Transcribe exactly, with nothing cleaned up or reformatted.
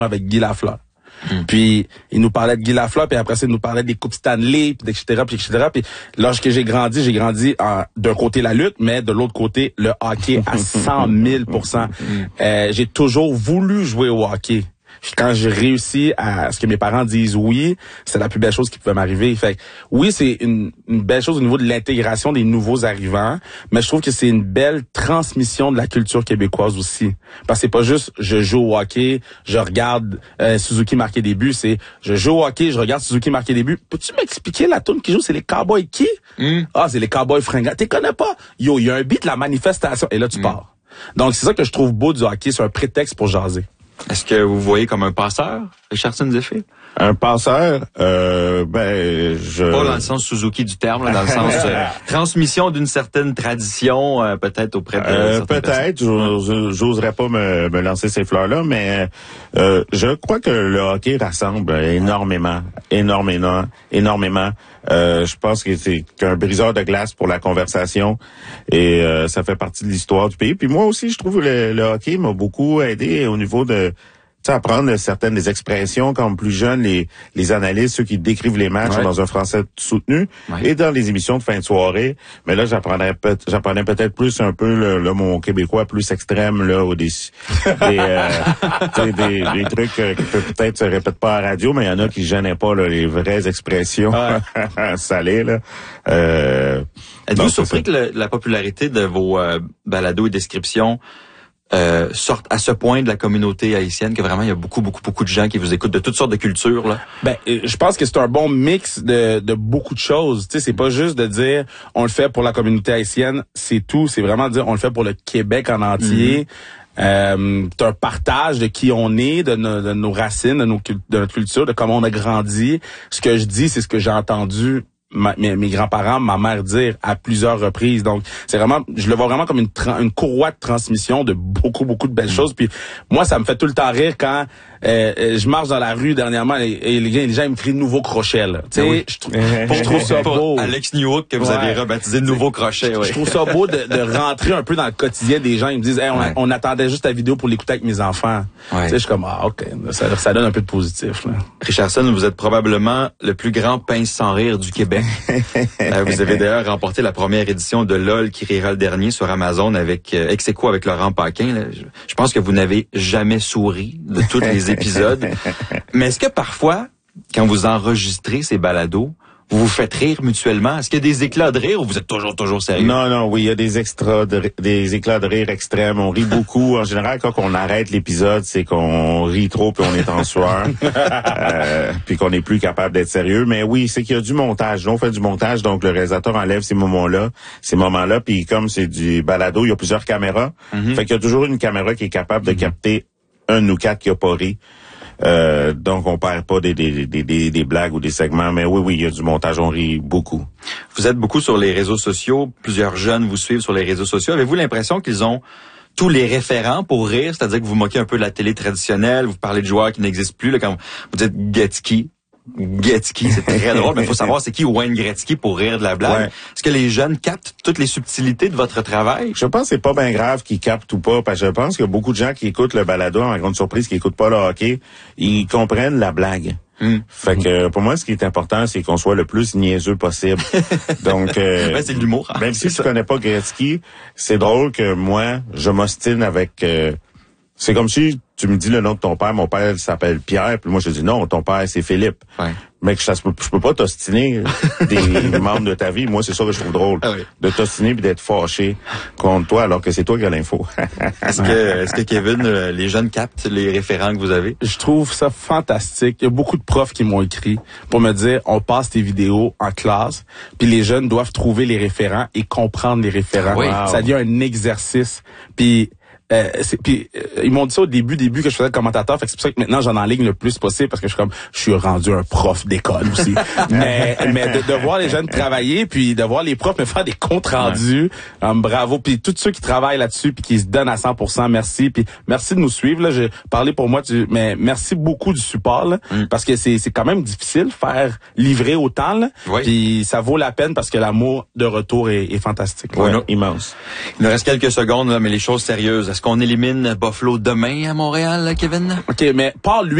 avec Guy Lafleur. Mm. Puis il nous parlait de Guy Lafleur, puis après ça, il nous parlait des coupes Stanley, puis et cetera, puis et cetera. Puis lorsque j'ai grandi, j'ai grandi en, d'un côté la lutte, mais de l'autre côté le hockey à cent mille pour cent. Euh, j'ai toujours voulu jouer au hockey. Quand j'ai réussi à ce que mes parents disent oui, c'est la plus belle chose qui pouvait m'arriver. Fait que, oui, c'est une, une belle chose au niveau de l'intégration des nouveaux arrivants, mais je trouve que c'est une belle transmission de la culture québécoise aussi. Parce que c'est pas juste je joue au hockey, je regarde euh, Suzuki marquer des buts, c'est je joue au hockey, je regarde Suzuki marquer des buts. Peux-tu m'expliquer la tune qui joue, c'est les Cowboys qui? Mm. Ah, c'est les Cowboys fringants. T'es connais pas? Yo, il y a un beat, la manifestation, et là tu mm. pars. Donc c'est ça que je trouve beau du hockey, c'est un prétexte pour jaser. Est-ce que vous voyez comme un passeur, Richardson Zephyr? Un passeur, euh, ben, je... Pas dans le sens Suzuki du terme, là, dans le sens euh, transmission d'une certaine tradition, euh, peut-être auprès de... Euh, peut-être, j'ose, j'oserais pas me, me lancer ces fleurs-là, mais euh, je crois que le hockey rassemble énormément, énormément, énormément. Euh, je pense que c'est qu'un briseur de glace pour la conversation et euh, ça fait partie de l'histoire du pays. Puis moi aussi, je trouve que le, le hockey m'a beaucoup aidé au niveau de... Tu sais, apprendre certaines des expressions comme plus jeunes, les les analystes, ceux qui décrivent les matchs ouais. dans un français soutenu ouais. et dans les émissions de fin de soirée. Mais là, j'apprenais peut j'apprenais peut-être plus un peu le, le mon québécois plus extrême là, ou des des, euh, des, des des trucs euh, qui peut-être se répètent pas à la radio, mais il y en a qui gênaient pas là, les vraies expressions ouais. salées là. Euh, Êtes-vous surpris que le, la popularité de vos euh, balados et descriptions Euh, sortent à ce point de la communauté haïtienne que vraiment il y a beaucoup beaucoup beaucoup de gens qui vous écoutent de toutes sortes de cultures là? Ben je pense que c'est un bon mix de de beaucoup de choses, tu sais, c'est pas juste de dire on le fait pour la communauté haïtienne, c'est tout, c'est vraiment de dire on le fait pour le Québec en entier. Mm-hmm. Euh, c'est un partage de qui on est, de, no, de nos racines, de, nos, de notre culture, de comment on a grandi. Ce que je dis, c'est ce que j'ai entendu Ma, mes, mes grands-parents, ma mère dire à plusieurs reprises. Donc, c'est vraiment, je le vois vraiment comme une, tra- une courroie de transmission de beaucoup, beaucoup de belles mmh. choses. Puis moi, ça me fait tout le temps rire quand euh, je marche dans la rue dernièrement et, et les, les gens ils me crient nouveau crochet. Là. Tu sais, oui. je, trou- je trouve ça beau. Alex Newhook que vous ouais. avez rebaptisé nouveau crochet. Je, ouais. je trouve ça beau de, de rentrer un peu dans le quotidien des gens. Ils me disent, hey, on, ouais. on attendait juste la vidéo pour l'écouter avec mes enfants. Ouais. Tu sais, je suis comme, ah ok, ça, ça donne un peu de positif. Là. Richardson, vous êtes probablement le plus grand pince sans rire du Québec. euh, vous avez d'ailleurs remporté la première édition de LOL qui rira le dernier sur Amazon avec euh, ex aequo avec Laurent Paquin. Là. Je, je pense que vous n'avez jamais souri de tous les épisodes. Mais est-ce que parfois, quand vous enregistrez ces balados, vous vous faites rire mutuellement? Est-ce qu'il y a des éclats de rire ou vous êtes toujours, toujours sérieux? Non, non, oui, il y a des extras de, des éclats de rire extrêmes. On rit beaucoup. En général, quand on arrête l'épisode, c'est qu'on rit trop puis on est en sueur. euh, puis qu'on n'est plus capable d'être sérieux. Mais oui, c'est qu'il y a du montage. Nous, on fait du montage, donc le réalisateur enlève ces moments-là, ces moments-là. Puis comme c'est du balado, il y a plusieurs caméras. Mm-hmm. Fait qu'il y a toujours une caméra qui est capable de mm-hmm. capter un ou quatre qui a pas ri. Euh, donc on perd pas des, des, des, des, des blagues ou des segments, mais oui, oui, il y a du montage, on rit beaucoup. Vous êtes beaucoup sur les réseaux sociaux, plusieurs jeunes vous suivent sur les réseaux sociaux. Avez-vous l'impression qu'ils ont tous les référents pour rire, c'est-à-dire que vous moquez un peu de la télé traditionnelle, vous parlez de joueurs qui n'existent plus, là, quand vous dites Gretzky, Gretzky, c'est très drôle, mais il faut savoir c'est qui Wayne Gretzky pour rire de la blague. Ouais. Est-ce que les jeunes captent toutes les subtilités de votre travail? Je pense que c'est pas bien grave qu'ils captent ou pas, parce que je pense qu'il y a beaucoup de gens qui écoutent le balado, en grande surprise, qui écoutent pas le hockey, ils comprennent la blague. Mm. Fait que pour moi, ce qui est important, c'est qu'on soit le plus niaiseux possible. Donc, euh, ben, c'est de l'humour. Hein, même si tu connais pas Gretzky, c'est drôle que moi, je m'ostine avec... Euh, c'est comme si tu me dis le nom de ton père, mon père s'appelle Pierre, puis moi je dis non, ton père c'est Philippe. Ouais. Mec, je, je peux pas t'ostiner des membres de ta vie. Moi, c'est ça que je trouve drôle. Ah oui. De t'ostiner puis d'être fâché contre toi alors que c'est toi qui as l'info. Est-ce que, est-ce que Kevin, les jeunes captent les référents que vous avez? Je trouve ça fantastique. Il y a beaucoup de profs qui m'ont écrit pour me dire, on passe tes vidéos en classe, puis les jeunes doivent trouver les référents et comprendre les référents. Oui. Wow. Ça devient un exercice. Puis Euh, c'est, puis euh, ils m'ont dit ça au début, début que je faisais le commentateur, fait que c'est pour ça que maintenant j'en enligne le plus possible parce que je suis comme, je suis rendu un prof d'école aussi. mais mais de, de voir les jeunes travailler, puis de voir les profs me faire des comptes rendus, ouais. um, bravo. Puis tous ceux qui travaillent là-dessus, puis qui se donnent à cent pour cent, merci. Puis merci de nous suivre. Là, j'ai parlé pour moi, tu, mais merci beaucoup du support là, mm. parce que c'est c'est quand même difficile faire livrer autant là. Oui. Puis ça vaut la peine parce que l'amour de retour est, est fantastique. Ouais, ouais. Immense. Il nous reste quelques secondes là, mais les choses sérieuses. Est-ce qu'on élimine Buffalo demain à Montréal, Kevin? OK, mais pas lui